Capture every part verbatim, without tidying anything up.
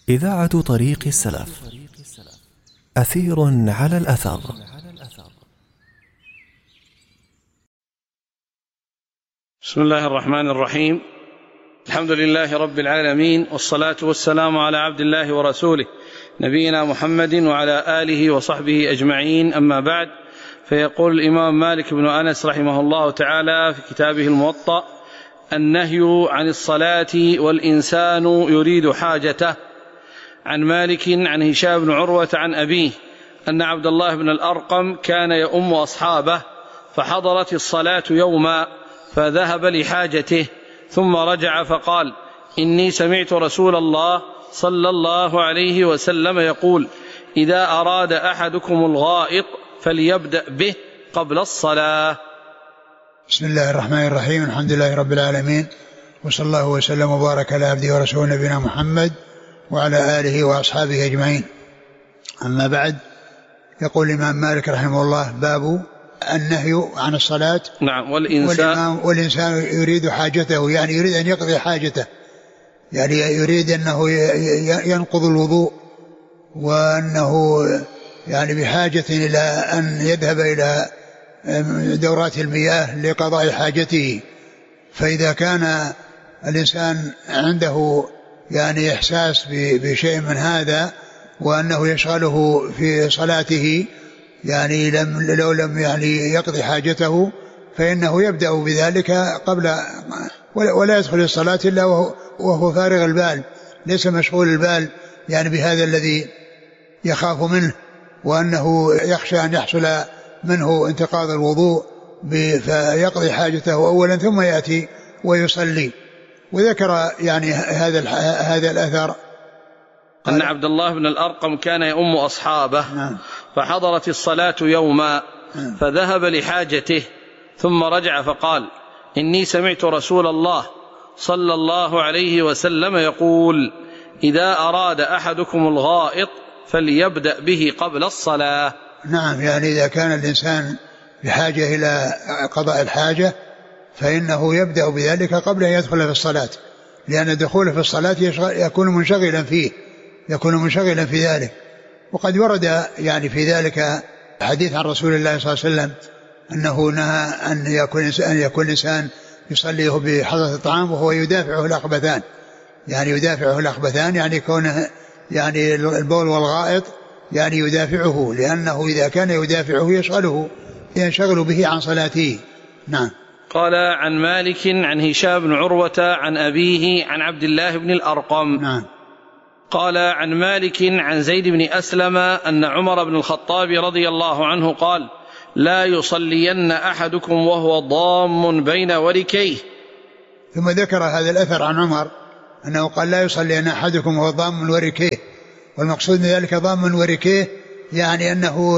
إذاعة طريق السلف. أثير على الأثر. بسم الله الرحمن الرحيم. الحمد لله رب العالمين، والصلاة والسلام على عبد الله ورسوله نبينا محمد وعلى آله وصحبه أجمعين، أما بعد. فيقول الإمام مالك بن أنس رحمه الله تعالى في كتابه الموطأ: النهي عن الصلاة والإنسان يريد حاجته. عن مالك عن هشام بن عروة عن أبيه أن عبد الله بن الأرقم كان يؤم أصحابه، فحضرت الصلاة يوما فذهب لحاجته ثم رجع فقال: إني سمعت رسول الله صلى الله عليه وسلم يقول: إذا أراد أحدكم الغائط فليبدأ به قبل الصلاة. بسم الله الرحمن الرحيم. الحمد لله رب العالمين، وصلى الله وسلم وبارك على عبده ورسوله نبينا محمد وعلى آله وأصحابه أجمعين، أما بعد. يقول الإمام مالك رحمه الله: باب النهي عن الصلاة. نعم. والإنسان, والإنسان يريد حاجته، يعني يريد أن يقضي حاجته، يعني يريد أنه ينقض الوضوء، وأنه يعني بحاجة إلى أن يذهب إلى دورات المياه لقضاء حاجته. فإذا كان الإنسان عنده يعني إحساس بشيء من هذا، وأنه يشغله في صلاته، يعني لم لو لم يعني يقضي حاجته، فإنه يبدأ بذلك قبل، ولا يدخل الصلاة إلا وهو فارغ البال، ليس مشغول البال يعني بهذا الذي يخاف منه، وأنه يخشى أن يحصل منه انتقاض الوضوء، فيقضي حاجته أولا ثم يأتي ويصلي. وذكر يعني هذا هذا الأثر أن عبد الله بن الأرقم كان يؤم أصحابه. نعم. فحضرت الصلاة يوما نعم. فذهب لحاجته ثم رجع فقال: إني سمعت رسول الله صلى الله عليه وسلم يقول: إذا أراد أحدكم الغائط فليبدأ به قبل الصلاة. نعم، يعني إذا كان الإنسان بحاجة إلى قضاء الحاجة فإنه يبدأ بذلك قبل أن يدخل في الصلاة، لأن دخوله في الصلاة يكون منشغلا فيه، يكون منشغلا في ذلك. وقد ورد يعني في ذلك حديث عن رسول الله صلى الله عليه وسلم أنه نهى أن يكون أن يكون الإنسان يصليه بحضرة الطعام وهو يدافعه الأخبثان، يعني يدافعه الأخبثان يعني كونه يعني البول والغائط يعني يدافعه، لأنه إذا كان يدافعه يشغله ينشغل به عن صلاته. نعم. قال: عن مالك عن هشام بن عروة عن أبيه عن عبد الله بن الأرقم. نعم. قال: عن مالك عن زيد بن أسلم أن عمر بن الخطاب رضي الله عنه قال: لا يصلين أحدكم وهو ضام بين وركيه. ثم ذكر هذا الأثر عن عمر أنه قال: لا يصلين أحدكم وهو ضام وركيه، والمقصود من ذلك ضام وركيه يعني أنه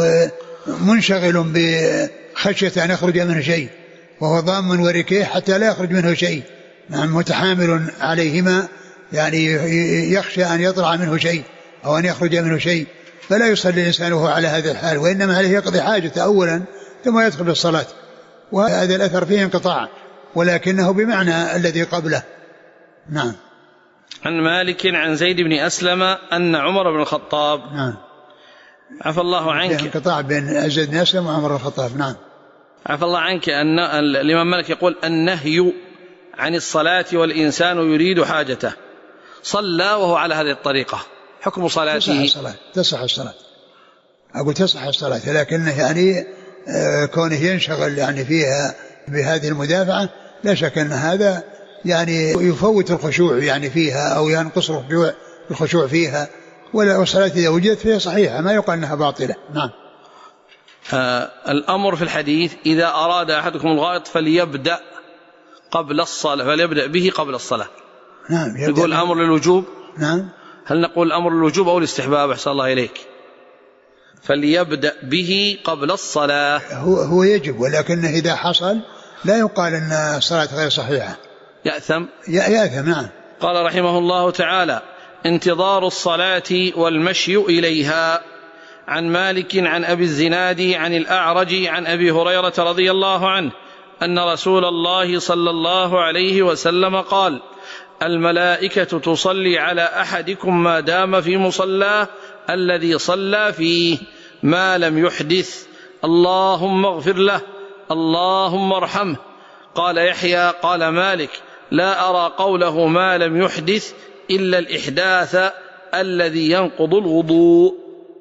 منشغل بخشية أن يخرج منه شيء، وهو ضام وركيه حتى لا يخرج منه شيء، نعم، متحامل عليهما، يعني يخشى أن يطلع منه شيء أو أن يخرج منه شيء، فلا يصلي الإنسان وهو على هذا الحال، وإنما عليه يقضي حاجته أولا ثم يدخل بالصلاة. وهذا الأثر فيه انقطاع، ولكنه بمعنى الذي قبله. نعم. عن مالك عن زيد بن أسلم أن عمر بن الخطاب. نعم. عفى الله عنك. انقطاع بين زيد بن أسلم وعمر بن الخطاب. نعم. عفى الله عنك أن الإمام مالك يقول: النهي عن الصلاة والإنسان يريد حاجته. صلى وهو على هذه الطريقة، حكم صلاته؟ تصح الصلاة، تصح الصلاة، أقول تصح الصلاة، لكنه يعني كونه ينشغل يعني فيها بهذه المدافعة، لا شك أن هذا يعني يفوت الخشوع يعني فيها، أو ينقص الخشوع فيها، والصلاة إذا وجدت فيها صحيحة، ما يقال أنها باطلة. نعم. آه الأمر في الحديث: إذا أراد أحدكم الغائط فليبدأ قبل الصلاة، فليبدأ به قبل الصلاة. نعم. نقول الأمر للوجوب؟ نعم. هل نقول الأمر للوجوب أو الاستحباب؟ أحسن الله إليك. فليبدأ به قبل الصلاة. هو, هو يجب، ولكنه إذا حصل لا يقال أن الصلاة غير صحيحة. يأثم؟ يأثم. نعم. قال رحمه الله تعالى: انتظار الصلاة والمشي إليها. عن مالك عن أبي الزناد عن الأعرج عن أبي هريرة رضي الله عنه أن رسول الله صلى الله عليه وسلم قال: الملائكة تصلي على أحدكم ما دام في مصلاه الذي صلى فيه ما لم يحدث اللهم اغفر له اللهم ارحمه. قال يحيى قال مالك لا أرى قوله ما لم يحدث إلا الإحداث الذي ينقض الوضوء.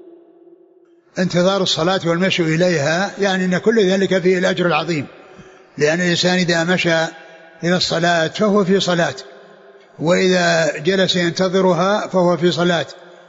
انتظار الصلاة والمشي إليها يعني أن كل ذلك فيه الأجر العظيم، لأن الإنسان إذا مشى إلى الصلاة فهو في صلاة، وإذا جلس ينتظرها فهو في صلاة،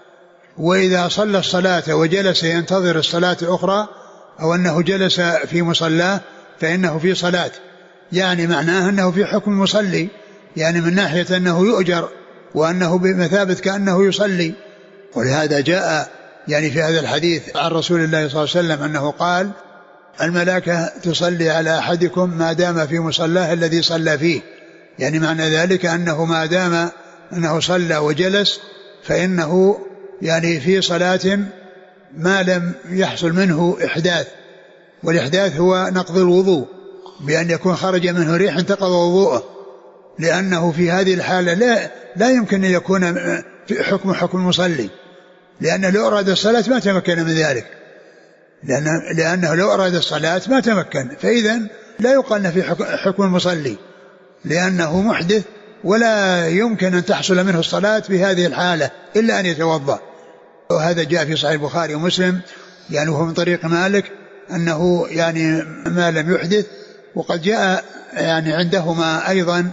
وإذا صلى الصلاة وجلس ينتظر الصلاة الأخرى أو أنه جلس في مصلاه فإنه في صلاة، يعني معناه أنه في حكم مصلي، يعني من ناحية أنه يؤجر وأنه بمثابة كأنه يصلي. ولهذا جاء يعني في هذا الحديث عن رسول الله صلى الله عليه وسلم أنه قال الملائكة تصلي على أحدكم ما دام في مصلاه الذي صلى فيه، يعني معنى ذلك أنه ما دام أنه صلى وجلس فإنه يعني في صلاة ما لم يحصل منه إحداث، والإحداث هو نقض الوضوء بأن يكون خرج منه ريح انتقض وضوءه، لأنه في هذه الحالة لا, لا يمكن أن يكون في حكم حكم مصلي، لأنه لو أراد الصلاة ما تمكن من ذلك، لأنه, لأنه لو أراد الصلاة ما تمكن، فإذا لا يقال في حكم المصلي لأنه محدث ولا يمكن أن تحصل منه الصلاة في هذه الحالة إلا أن يتوضأ. وهذا جاء في صحيح البخاري ومسلم يعني وهو من طريق مالك أنه يعني ما لم يحدث، وقد جاء يعني عندهما أيضا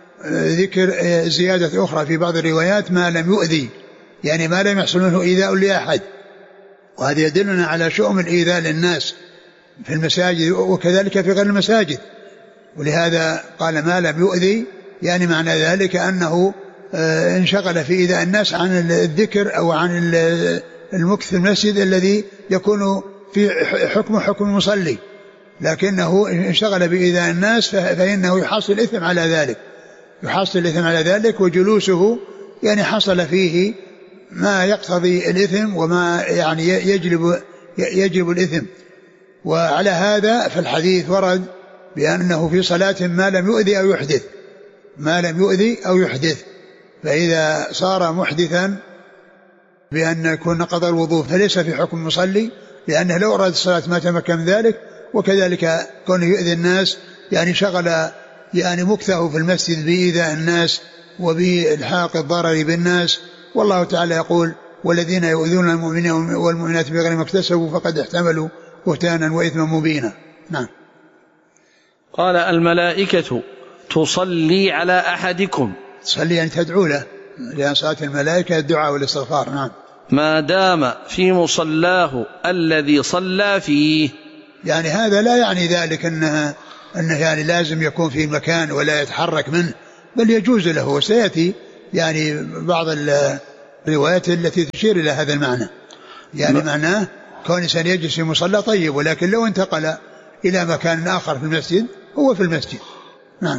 ذكر زيادة أخرى في بعض الروايات ما لم يؤذي، يعني ما لم يحصل منه إيذاء لأحد، وهذا يدلنا على شؤم الإيذاء للناس في المساجد وكذلك في غير المساجد. ولهذا قال ما لم يؤذي، يعني معنى ذلك أنه انشغل في إيذاء الناس عن الذكر أو عن المكث في المسجد الذي يكون في حكم حكم المصلي، لكنه انشغل بإيذاء الناس فإنه يحصل الإثم على ذلك، يحصل الإثم على ذلك، وجلوسه يعني حصل فيه ما يقتضي الإثم وما يعني يجلب يجلب الإثم. وعلى هذا فالحديث ورد بأنه في صلاة ما لم يؤذي أو يحدث، ما لم يؤذي أو يحدث، فإذا صار محدثا بأن يكون نقض الوضوء فليس في حكم مصلي، لأنه لو أراد الصلاة ما تمكن من ذلك. وكذلك كونه يؤذي الناس يعني شغل يعني مكثه في المسجد بإيذاء الناس وبإلحاق الضرر بالناس. والله تعالى يقول والذين يؤذون المؤمنين والمؤمنات بغير ما اكتسبوا فقد احتملوا بهتانا وإثما مبينا. نعم. قال الملائكة تصلي على أحدكم، تصلي يعني تدعو له، لأن صلاة الملائكة الدعاء والاستغفار. نعم. ما دام في مصلاه الذي صلى فيه، يعني هذا لا يعني ذلك أنه, أنه يعني لازم يكون في مكان ولا يتحرك منه، بل يجوز له، وسيأتي يعني بعض الروايات التي تشير إلى هذا المعنى، يعني م... معناه كون إنسان يجلس في مصلى طيب، ولكن لو انتقل إلى مكان آخر في المسجد هو في المسجد. نعم.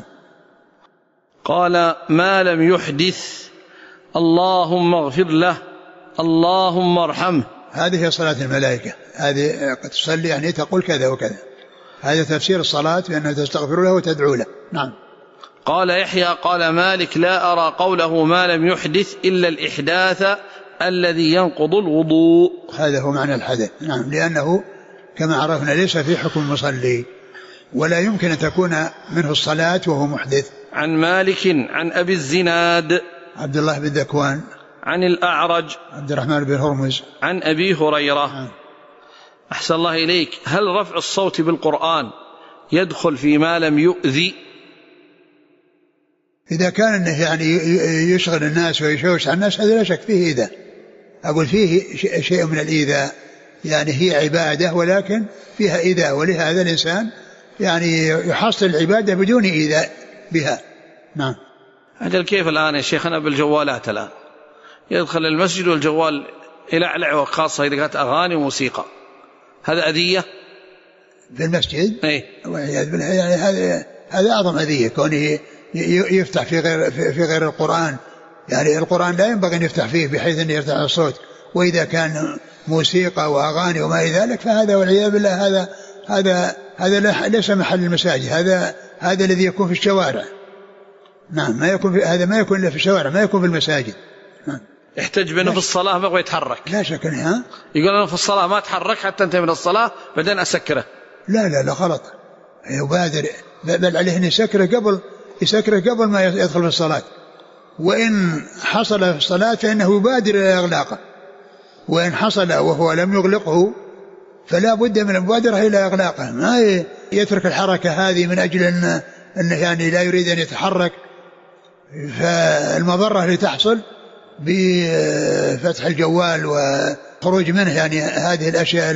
قال ما لم يحدث اللهم اغفر له اللهم ارحمه. هذه هي صلاة الملائكة، هذه تصلي يعني تقول كذا وكذا، هذا تفسير الصلاة بأنها تستغفر له وتدعو له. نعم. قال يحيى قال مالك لا أرى قوله ما لم يحدث إلا الإحداث الذي ينقض الوضوء. هذا هو معنى الحدث. نعم، لأنه كما عرفنا ليس في حكم المصلي، ولا يمكن أن تكون منه الصلاة وهو محدث. عن مالك عن أبي الزناد عبد الله بن ذكوان عن الأعرج عبد الرحمن بن هرمز عن أبي هريرة. آه. أحسن الله إليك، هل رفع الصوت بالقرآن يدخل في ما لم يؤذي؟ إذا كان إنه يعني يشغل الناس ويشوش على الناس هذا لا شك فيه إيذاء، أقول فيه شيء من الإيذاء، يعني هي عبادة ولكن فيها إيذاء، ولهذا الإنسان يعني يحصل العبادة بدون إيذاء بها. نعم. أجل كيف الآن يا شيخنا بالجوالات الآن يدخل المسجد والجوال يلعلع، وخاصة إذا كانت أغاني وموسيقى، هذا أذية في المسجد؟ أي يعني هذا هذا أعظم أذية، كونه يفتح في غير في غير القرآن، يعني القرآن لا ينبغي أن يفتح فيه بحيث أن يرتفع الصوت، وإذا كان موسيقى وأغاني وما إلى ذلك فهذا والعياذ بالله هذا هذا هذا ليس محل المساجد، هذا هذا الذي يكون في الشوارع، نعم ما يكون في هذا ما يكون إلا في الشوارع، ما يكون في المساجد. نعم. يحتج بأنه في الصلاة ما يبغى يتحرك. لا شك. ها يقول أنا في الصلاة ما أتحرك حتى أنتهي من الصلاة بعدين أسكره. لا لا لا غلط، يبادر، بل عليه أن يسكره قبل يسكره قبل ما يدخل في الصلاة، وإن حصل في الصلاة فإنه يبادر إلى إغلاقه، وإن حصل وهو لم يغلقه فلا بد من المبادرة إلى إغلاقه، ما يترك الحركة هذه من أجل أن أنه يعني لا يريد أن يتحرك، فالمضرة اللي تحصل بفتح الجوال وخروج منه يعني هذه الأشياء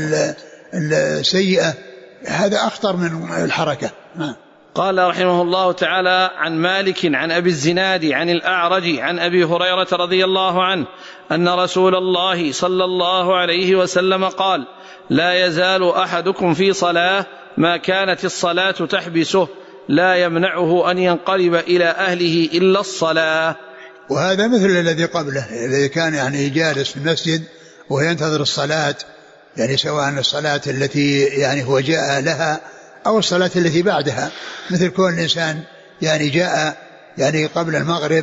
السيئة هذا أخطر من الحركة. قال رحمه الله تعالى: عن مالك عن أبي الزناد عن الأعرج عن أبي هريرة رضي الله عنه أن رسول الله صلى الله عليه وسلم قال: لا يزال أحدكم في صلاة ما كانت الصلاة تحبسه لا يمنعه أن ينقلب إلى أهله إلا الصلاة. وهذا مثل الذي قبله، الذي كان يعني جالس في المسجد وينتظر الصلاة، يعني سواء الصلاة التي يعني هو جاء لها أو الصلاة التي بعدها، مثل كون الإنسان يعني جاء يعني قبل المغرب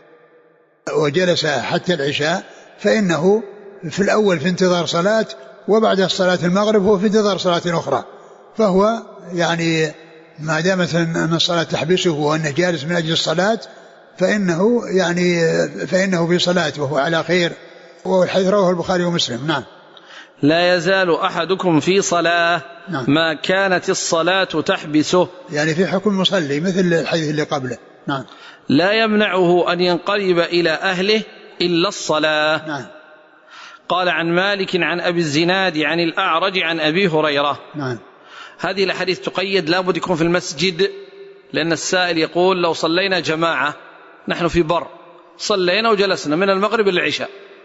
وجلس حتى العشاء، فإنه في الأول في انتظار صلاة، وبعد صلاة المغرب هو في انتظار صلاة أخرى، فهو يعني ما دامت أن الصلاة تحبسه وأنه جالس من أجل الصلاة فإنه يعني فإنه في صلاة وهو على خير، والحديث رواه البخاري ومسلم. نعم. لا يزال أحدكم في صلاة نعم. ما كانت الصلاة تحبسه، يعني في حكم مصلي مثل الحديث اللي قبله. نعم. لا يمنعه أن ينقلب إلى أهله إلا الصلاة. نعم. قال عن مالك عن أبي الزناد عن الأعرج عن أبي هريرة. نعم. هذه الحديث تقيد لابد يكون في المسجد، لأن السائل يقول لو صلينا جماعة نحن في بر صلينا وجلسنا من المغرب إلى العشاء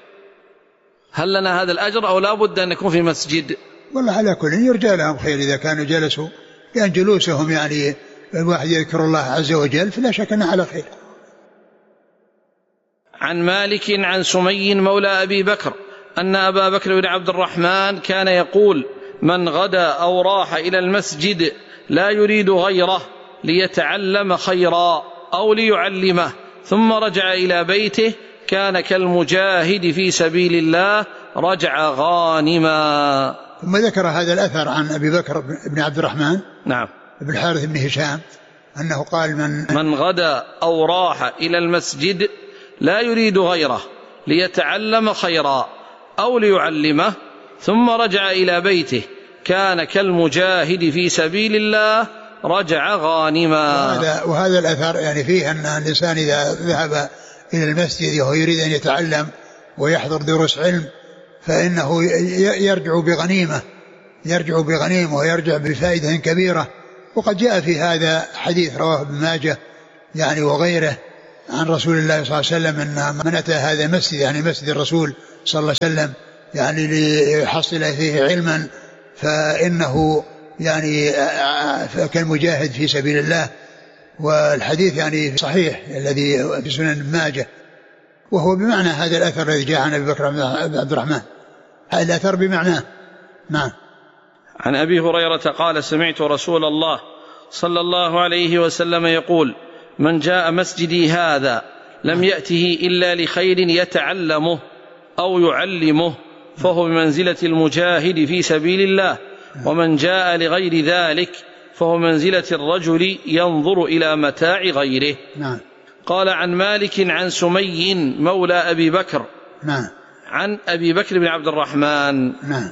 هل لنا هذا الأجر أو لابد أن نكون في مسجد؟ والله على كل يرجى لهم خير إذا كانوا جلسوا، لأن جلوسهم يعني الواحد يذكر الله عز وجل فلا شك أنه على خير. عن مالك عن سمي مولى أبي بكر أن أبا بكر بن عبد الرحمن كان يقول: من غدا أو راح إلى المسجد لا يريد غيره ليتعلم خيرا أو ليعلمه ثم رجع إلى بيته كان كالمجاهد في سبيل الله رجع غانما. ثم ذكر هذا الأثر عن أبي بكر بن عبد الرحمن نعم بن الحارث بن هشام أنه قال: من من غدا أو راح إلى المسجد لا يريد غيره ليتعلم خيرا أو ليعلمه ثم رجع إلى بيته كان كالمجاهد في سبيل الله رجع غانما. وهذا, وهذا الأثر يعني فيه أن الإنسان إذا ذهب إلى المسجد وهو يريد أن يتعلم ويحضر دروس علم فإنه يرجع بغنيمة يرجع بغنيمة ويرجع بفائدة كبيرة. وقد جاء في هذا حديث رواه ابن ماجه يعني وغيره عن رسول الله صلى الله عليه وسلم أن من أتى هذا المسجد يعني مسجد الرسول صلى الله عليه وسلم يعني ليحصل فيه علما فإنه يعني كالمجاهد في سبيل الله. والحديث يعني صحيح الذي في سنن ابن ماجه، وهو بمعنى هذا الأثر الذي جاء عن أبي بكر بن عبد الرحمن، هذا الأثر بمعناه. نعم. عن أبي هريرة قال: سمعت رسول الله صلى الله عليه وسلم يقول: من جاء مسجدي هذا لم يأته إلا لخير يتعلمه أو يعلمه فهو بمنزلة المجاهد في سبيل الله، ومن جاء لغير ذلك فهو منزلة الرجل ينظر إلى متاع غيره. نعم. قال عن مالك عن سمي مولى أبي بكر نعم. عن أبي بكر بن عبد الرحمن. نعم.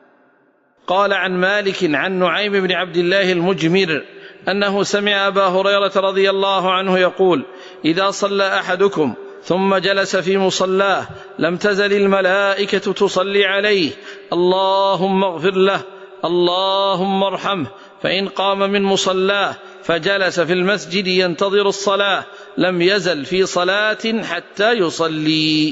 قال عن مالك عن نعيم بن عبد الله المجمر أنه سمع أبا هريرة رضي الله عنه يقول: إذا صلى أحدكم ثم جلس في مصلاه لم تزل الملائكة تصلي عليه: اللهم اغفر له اللهم ارحمه. فإن قام من مصلاه فجلس في المسجد ينتظر الصلاة لم يزل في صلاة حتى يصلي.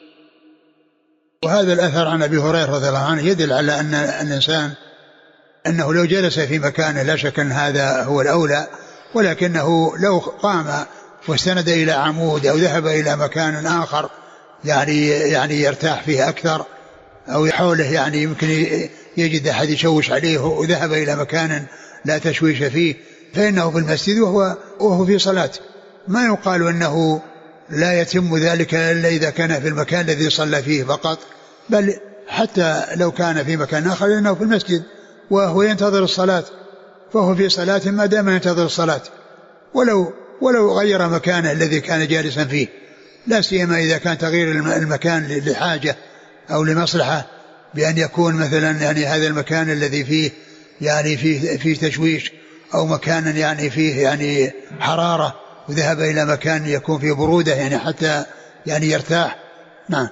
وهذا الأثر عن أبي هريرة رضي الله عنه يدل على أن الإنسان أنه لو جلس في مكانه لا شك أن هذا هو الأولى، ولكنه لو قام واستند إلى عمود أو ذهب إلى مكان آخر يعني يعني يرتاح فيه أكثر، أو حوله يعني يمكن يجد أحد يشوش عليه وذهب إلى مكان لا تشويش فيه، فإنه في المسجد وهو, وهو في صلاة ما يقال أنه لا يتم ذلك إلا إذا كان في المكان الذي صلى فيه فقط، بل حتى لو كان في مكان آخر لأنه في المسجد وهو ينتظر الصلاة فهو في صلاة ما دام ينتظر الصلاة، ولو ولو غير مكانه الذي كان جالسا فيه، لا سيما إذا كان تغيير المكان لحاجة أو لمصلحة، بأن يكون مثلا يعني هذا المكان الذي فيه يعني فيه فيه تشويش أو مكان يعني فيه يعني حرارة وذهب إلى مكان يكون فيه برودة يعني حتى يعني يرتاح. نعم.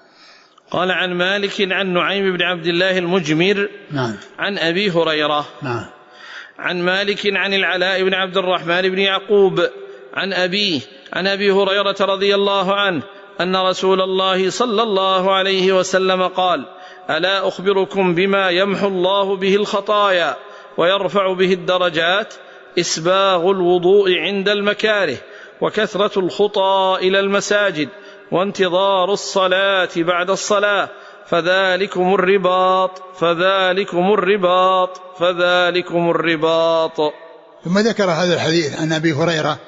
قال عن مالك عن نعيم بن عبد الله المجمر نعم. عن أبي هريرة نعم. عن مالك عن العلاء بن عبد الرحمن بن يعقوب عن أبيه عن أبي هريرة رضي الله عنه أن رسول الله صلى الله عليه وسلم قال: ألا أخبركم بما يمحو الله به الخطايا ويرفع به الدرجات؟ إسباغ الوضوء عند المكاره، وكثرة الخطى إلى المساجد، وانتظار الصلاة بعد الصلاة، فذلكم الرباط فذلكم الرباط فذلكم الرباط. ثم ذكر هذا الحديث عن أبي هريرة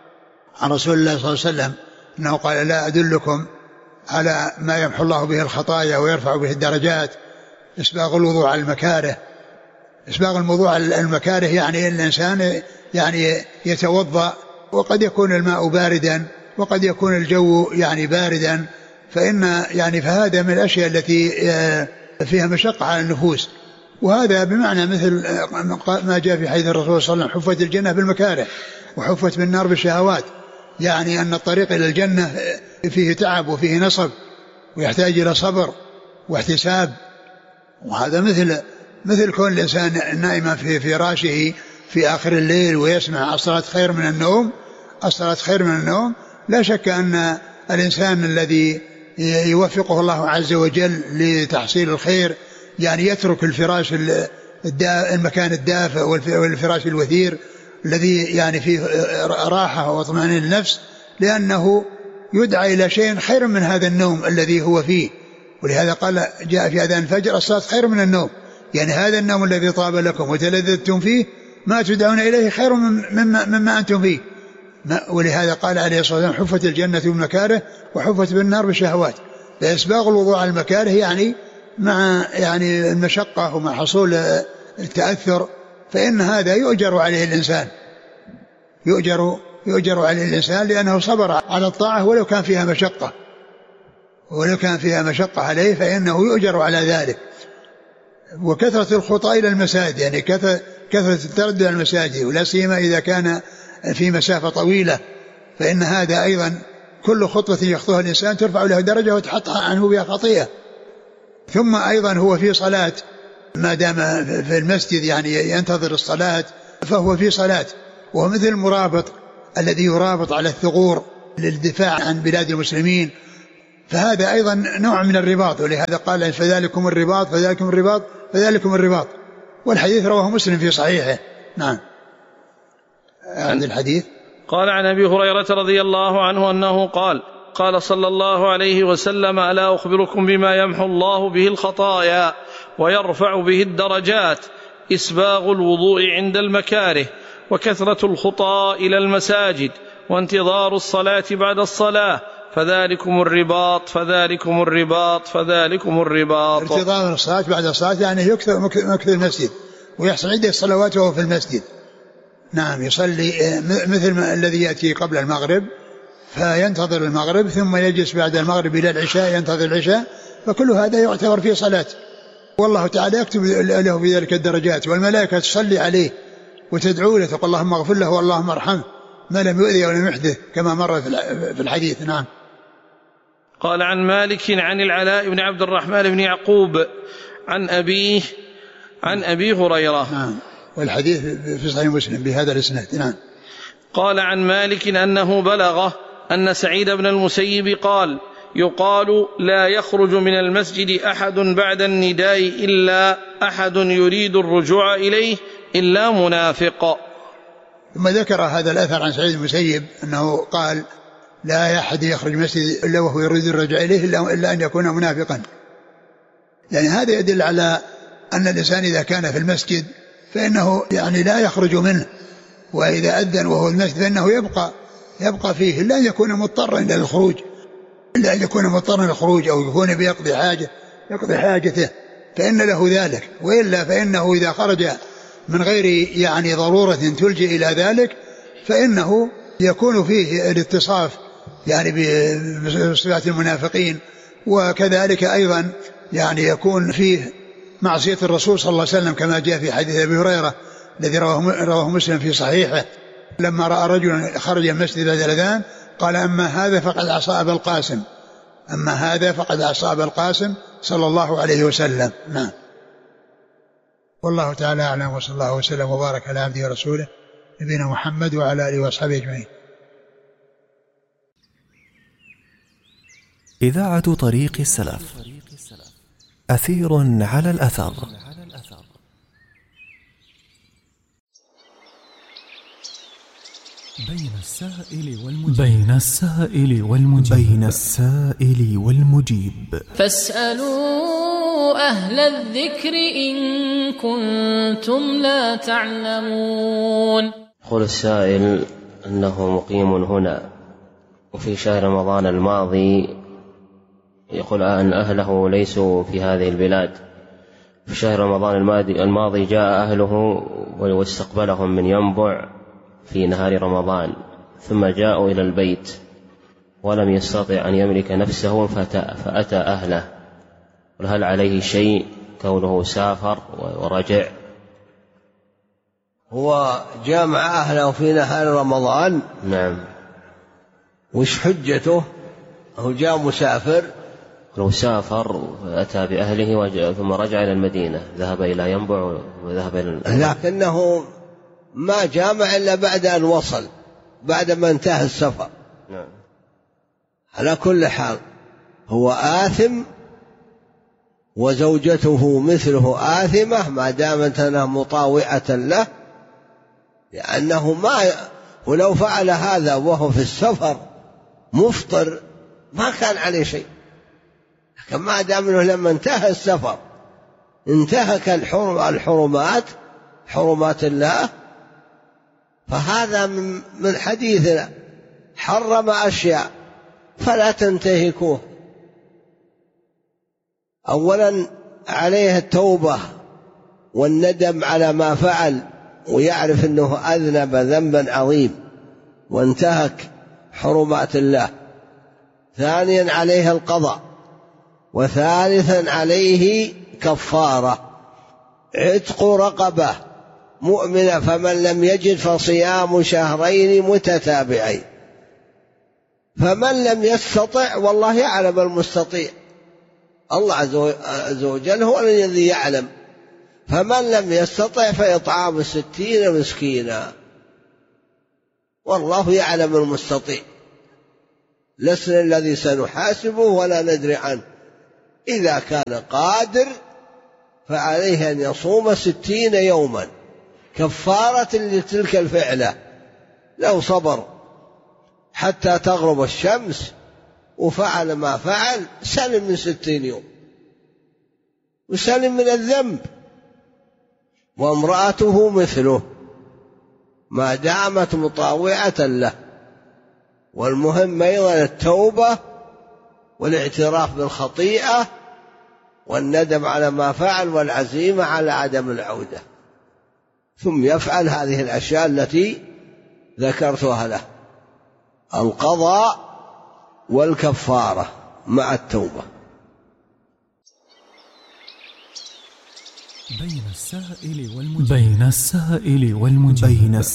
عن رسول الله صلى الله عليه وسلم أنه قال: لا أدلكم على ما يمحو الله به الخطايا ويرفع به الدرجات؟ إسباغ الوضوء على المكاره. إسباغ الوضوء على المكاره يعني الإنسان يعني يتوضأ وقد يكون الماء باردا وقد يكون الجو يعني باردا، فإن يعني فهذا من الأشياء التي فيها مشقة على النفوس، وهذا بمعنى مثل ما جاء في حديث الرسول صلى الله عليه وسلم: حفت الجنة بالمكاره وحفت بالنار بالشهوات، يعني أن الطريق إلى الجنة فيه تعب وفيه نصب ويحتاج إلى صبر واحتساب. وهذا مثل مثل كون الإنسان نائما في فراشه في آخر الليل ويسمع الصلاة خير من النوم. الصلاة خير من النوم. لا شك أن الإنسان الذي يوفقه الله عز وجل لتحصيل الخير يعني يترك الفراش المكان الدافئ والفراش الوثير الذي يعني فيه راحة واطمئنان النفس، لأنه يدعى إلى شيء خير من هذا النوم الذي هو فيه. ولهذا قال جاء في أذان الفجر: الصلاة خير من النوم، يعني هذا النوم الذي طاب لكم وتلذذتم فيه ما تدعون إليه خير مما, مما أنتم فيه. ولهذا قال عليه الصلاة والسلام: حفت الجنة بالمكاره وحفت بالنار بالشهوات. فإسباغ الوضوء على المكاره يعني مع يعني المشقة ومع حصول التأثر، فإن هذا يؤجر عليه الإنسان يؤجر, يؤجر عليه الإنسان لأنه صبر على الطاعة ولو كان فيها مشقة ولو كان فيها مشقة عليه فإنه يؤجر على ذلك. وكثرة الخطى إلى المساجد، يعني كثرة التردد إلى المساجد، ولا سيما إذا كان في مسافة طويلة، فإن هذا أيضا كل خطوة يخطوها الإنسان ترفع له درجة وتحط عنه بها خطيئة. ثم أيضا هو في صلاة ما دام في المسجد يعني ينتظر الصلاة فهو في صلاة، وهو مثل المرابط الذي يرابط على الثغور للدفاع عن بلاد المسلمين، فهذا أيضا نوع من الرباط. ولهذا قال: فذلكم الرباط فذلكم الرباط فذلكم الرباط. والحديث رواه مسلم في صحيحه. نعم. عند الحديث قال عن أبي هريرة رضي الله عنه أنه قال: قال صلى الله عليه وسلم: ألا أخبركم بما يمحو الله به الخطايا ويرفع به الدرجات؟ إسباغ الوضوء عند المكاره، وكثرة الخطى إلى المساجد، وانتظار الصلاة بعد الصلاة، فذلكم الرباط فذلكم الرباط فذلكم الرباط. انتظار الصلاة بعد الصلاة يعني يكثر مكث المسجد ويحصل عدة صلوات وهو في المسجد. نعم، يصلي مثل الذي يأتي قبل المغرب فينتظر المغرب ثم يجلس بعد المغرب إلى العشاء ينتظر العشاء، فكل هذا يعتبر فيه صلاة، والله تعالى يكتب له بذلك الدرجات، والملائكة تصلي عليه وتدعو له تقول: اللهم اغفر له واللهم ارحمه ما لم يؤذي ولم يحدث، كما مر في الحديث. نعم. قال عن مالك عن العلاء بن عبد الرحمن بن يعقوب عن أبيه عن أبي هريرة. نعم. والحديث في صحيح مسلم بهذا الإسناد. نعم. قال عن مالك أنه بلغه أن سعيد بن المسيب قال: يقال: لا يخرج من المسجد أحد بعد النداء إلا أحد يريد الرجوع إليه إلا منافق. ثم ذكر هذا الأثر عن سعيد بن المسيب أنه قال: لا أحد يخرج المسجد إلا وهو يريد الرجوع إليه إلا أن يكون منافقا. يعني هذا يدل على أن الإنسان إذا كان في المسجد فإنه يعني لا يخرج منه، وإذا أذن وهو المسجد فإنه يبقى يبقى فيه إلا أن يكون مضطرا إلى الخروج، إلا أن يكون مضطرا إلى الخروج أو يكون بيقضي حاجة يقضي حاجته فإن له ذلك، وإلا فإنه إذا خرج من غير يعني ضرورة تلجئ إلى ذلك فإنه يكون فيه الاتصاف يعني بصفات المنافقين، وكذلك أيضا يعني يكون فيه معصية الرسول صلى الله عليه وسلم كما جاء في حديث أبي هريرة الذي رواه مسلم في صحيحه لما رأى رجلا خرج من المسجد بعد الأذان قال أما هذا فقد عصى أبا القاسم، أما هذا فقد عصى أبا القاسم صلى الله عليه وسلم. نعم. والله تعالى أعلم، وصلى الله وسلم وبارك على عبده ورسوله نبينا محمد وعلى آله وأصحابه أجمعين. إذاعة طريق السلف، أثير على الأثر. بين السائل والمجيب بين السائل والمجيب بين السائل والمجيب فاسألوا أهل الذكر إن كنتم لا تعلمون. يقول السائل أنه مقيم هنا وفي شهر رمضان الماضي يقول أن أهله ليسوا في هذه البلاد. في شهر رمضان الماضي جاء أهله واستقبلهم من ينبع في نهار رمضان، ثم جاءوا إلى البيت ولم يستطع أن يملك نفسه فأتى أهله، وهل عليه شيء كونه سافر ورجع؟ هو جاء مع أهله في نهار رمضان. نعم. وش حجته؟ هو جاء مسافر. لو سافر أتى بأهله ثم رجع إلى المدينة، ذهب إلى ينبع وذهب إلى، لكنه ما جامع إلا بعد أن وصل، بعد ما انتهى السفر. نعم. على كل حال هو آثم وزوجته مثله آثمة ما دامت أنها مطاوعة له، لأنه ما ولو فعل هذا وهو في السفر مفطر ما كان عليه شيء، لكن ما دام أنه لما انتهى السفر انتهك الحرمات حرمات الله، فهذا من حديثنا حرم أشياء فلا تنتهكوه. أولا عليه التوبة والندم على ما فعل ويعرف أنه أذنب ذنبا عظيم وانتهك حرمات الله. ثانيا عليه القضاء. وثالثا عليه كفارة عتق رقبة مؤمنة، فمن لم يجد فصيام شهرين متتابعين. فمن لم يستطع والله يعلم المستطيع، الله عز وجل هو الذي يعلم، فمن لم يستطع فإطعام ستين مسكينا، والله يعلم المستطيع، لسنا الذي سنحاسبه ولا ندري عنه. إذا كان قادر فعليه أن يصوم ستين يوما كفارة لتلك الفعلة. لو صبر حتى تغرب الشمس وفعل ما فعل سلم من ستين يوم وسلم من الذنب. وامرأته مثله ما دامت مطاوعة له. والمهم أيضا التوبة والاعتراف بالخطيئة والندم على ما فعل والعزيمة على عدم العودة، ثم يفعل هذه الأشياء التي ذكرتها له: القضاء والكفارة مع التوبة. بين السائل والمجيب بين السائل والمجيب